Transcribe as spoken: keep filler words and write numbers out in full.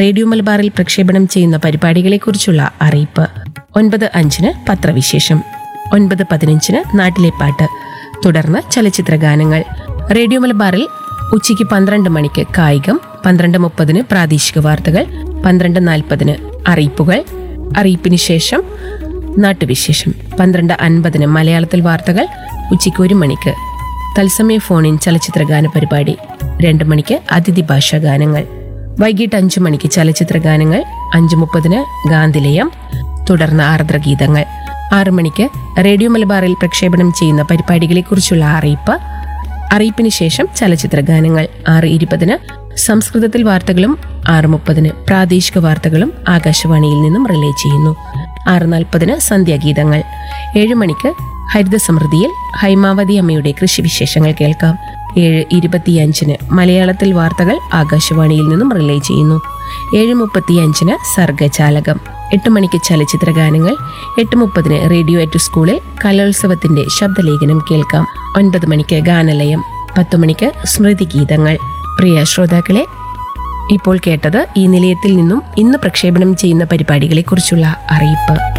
Radio മലബാറിൽ പ്രക്ഷേപണം ചെയ്യുന്ന പരിപാടികളെക്കുറിച്ചുള്ള അറിയിപ്പ്. ഒൻപത് അഞ്ചിന് പത്രവിശേഷം. ഒൻപത് പതിനഞ്ചിന് നാട്ടിലെ പാട്ട്. തുടർന്ന് ചലച്ചിത്ര ഗാനങ്ങൾ. റേഡിയോ മലബാറിൽ ഉച്ചയ്ക്ക് പന്ത്രണ്ട് മണിക്ക് കായികം, പന്ത്രണ്ട് മുപ്പതിന് പ്രാദേശിക വാർത്തകൾ, പന്ത്രണ്ട് നാൽപ്പതിന് അറിയിപ്പുകൾ, അറിയിപ്പിന് ശേഷം നാട്ടുവിശേഷം. പന്ത്രണ്ട് അൻപതിന് മലയാളത്തിൽ വാർത്തകൾ. ഉച്ചയ്ക്ക് ഒരു മണിക്ക് തത്സമയ ഫോണിൻ ചലച്ചിത്ര ഗാന പരിപാടി. രണ്ട് മണിക്ക് അതിഥി ഭാഷാ ഗാനങ്ങൾ. വൈകിട്ട് അഞ്ചു മണിക്ക് ചലച്ചിത്ര ഗാനങ്ങൾ. അഞ്ചു മുപ്പതിന് ഗാന്ധിലയം. തുടർന്ന് ആർദ്രഗീതങ്ങൾ. ആറു മണിക്ക് റേഡിയോ മലബാറിൽ പ്രക്ഷേപണം ചെയ്യുന്ന പരിപാടികളെക്കുറിച്ചുള്ള അറിയിപ്പ്. അറിയിപ്പിന് ശേഷം ചലച്ചിത്ര ഗാനങ്ങൾ. ആറ് ഇരുപതിന് സംസ്കൃതത്തിൽ വാർത്തകളും ആറ് മുപ്പതിന് പ്രാദേശിക വാർത്തകളും ആകാശവാണിയിൽ നിന്നും റിലേ ചെയ്യുന്നു. ആറ് നാൽപ്പതിന് സന്ധ്യാഗീതങ്ങൾ. ഏഴു മണിക്ക് ഹരിത സമൃദ്ധിയിൽ ഹൈമാവതി അമ്മയുടെ കൃഷിവിശേഷങ്ങൾ കേൾക്കാം. ഏഴ് ഇരുപത്തിയഞ്ചിന് മലയാളത്തിൽ വാർത്തകൾ ആകാശവാണിയിൽ നിന്നും റിലേ ചെയ്യുന്നു. ഏഴ് മുപ്പത്തിയഞ്ചിന് സർഗചാലകം. എട്ട് മണിക്ക് ചലച്ചിത്ര ഗാനങ്ങൾ. എട്ട് മുപ്പതിന് റേഡിയോ അറ്റ് സ്കൂളിൽ കലോത്സവത്തിന്റെ ശബ്ദലേഖനം കേൾക്കാം. ഒൻപത് മണിക്ക് ഗാനലയം. പത്തു മണിക്ക് സ്മൃതി ഗീതങ്ങൾ. പ്രിയ ശ്രോതാക്കളെ, ഇപ്പോൾ കേട്ടത് ഈ നിലയത്തിൽ നിന്നും ഇന്ന് പ്രക്ഷേപണം ചെയ്യുന്ന പരിപാടികളെക്കുറിച്ചുള്ള അറിയിപ്പ്.